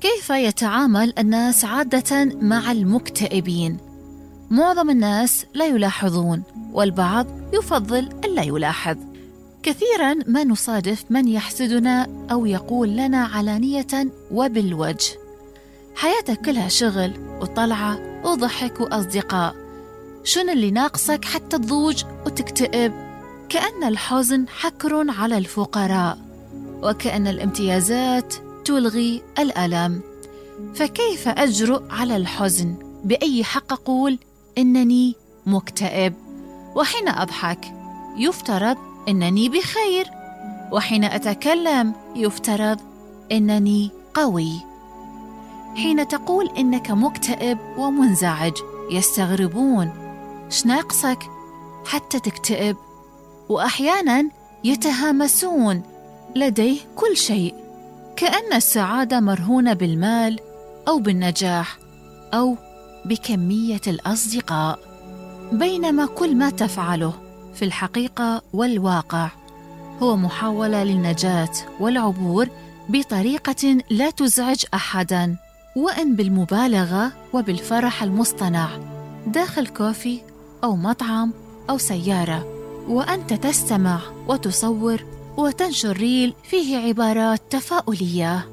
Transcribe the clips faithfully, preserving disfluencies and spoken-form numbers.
كيف يتعامل الناس عادة مع المكتئبين؟ معظم الناس لا يلاحظون، والبعض يفضل ألا يلاحظ. كثيراً ما نصادف من يحسدنا أو يقول لنا علانية وبالوجه: حياتك كلها شغل وطلعة وضحك وأصدقاء، شنو اللي ناقصك حتى تضوج وتكتئب؟ كأن الحزن حكر على الفقراء، وكأن الامتيازات تلغي الألم. فكيف أجرؤ على الحزن؟ بأي حق أقول إنني مكتئب؟ وحين أضحك يفترض إنني بخير، وحين أتكلم يفترض إنني قوي. حين تقول إنك مكتئب ومنزعج يستغربون: شناقصك حتى تكتئب؟ وأحيانا يتهامسون: لديه كل شيء، كأن السعادة مرهونة بالمال أو بالنجاح أو بكمية الأصدقاء، بينما كل ما تفعله في الحقيقة والواقع هو محاولة للنجاة والعبور بطريقة لا تزعج أحداً، وإن بالمبالغة وبالفرح المصطنع داخل كوفي أو مطعم أو سيارة، وأنت تستمع وتصور وتنشر ريل فيه عبارات تفاؤلية.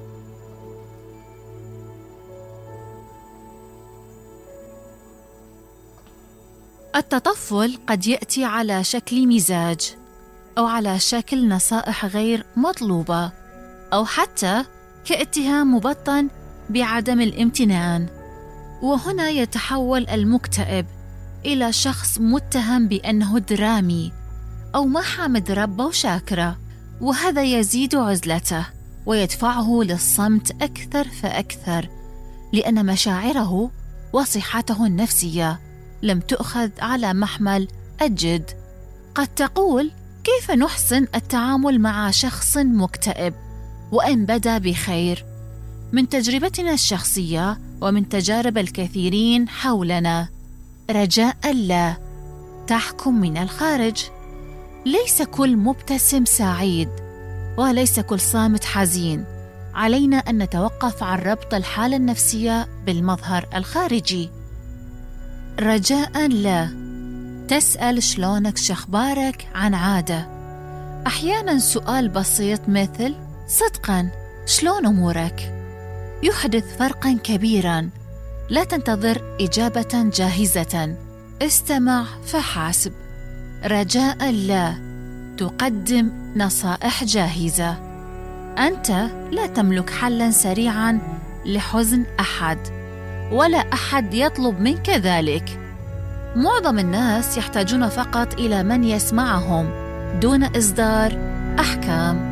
التطفل قد يأتي على شكل مزاج، أو على شكل نصائح غير مطلوبة، أو حتى كاتهام مبطن بعدم الامتنان. وهنا يتحول المكتئب إلى شخص متهم بأنه درامي أو ما حامد ربه وشاكرة، وهذا يزيد عزلته ويدفعه للصمت أكثر فأكثر، لأن مشاعره وصحته النفسية لم تؤخذ على محمل الجد. قد تقول: كيف نحسن التعامل مع شخص مكتئب وإن بدا بخير؟ من تجربتنا الشخصية ومن تجارب الكثيرين حولنا، رجاء لا تحكم من الخارج. ليس كل مبتسم سعيد، وليس كل صامت حزين. علينا أن نتوقف عن ربط الحالة النفسية بالمظهر الخارجي. رجاء لا تسأل شلونك شخبارك عن عادة. أحيانا سؤال بسيط مثل: صدقا شلون أمورك؟ يحدث فرقا كبيرا. لا تنتظر إجابة جاهزة، استمع فحسب. رجاء لا تقدم نصائح جاهزة. أنت لا تملك حلا سريعا لحزن أحد، ولا أحد يطلب منك ذلك. معظم الناس يحتاجون فقط إلى من يسمعهم دون إصدار أحكام.